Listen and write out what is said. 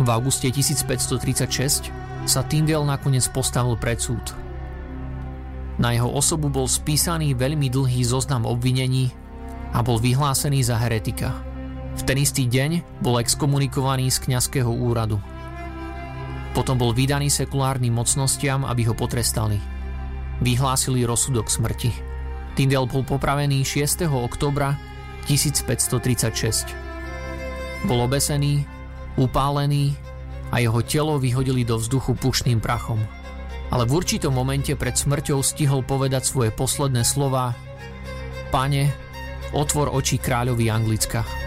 V auguste 1536 sa Tyndale nakoniec postavil pred súd. Na jeho osobu bol spísaný veľmi dlhý zoznam obvinení a bol vyhlásený za heretika. V ten istý deň bol exkomunikovaný z kňazského úradu. Potom bol vydaný sekulárnym mocnostiam, aby ho potrestali. Vyhlásili rozsudok smrti. Tyndale bol popravený 6. októbra 1536. Bol obesený, upálený a jeho telo vyhodili do vzduchu pušným prachom. Ale v určitom momente pred smrťou stihol povedať svoje posledné slová: Pane, otvor oči kráľovi Anglicka.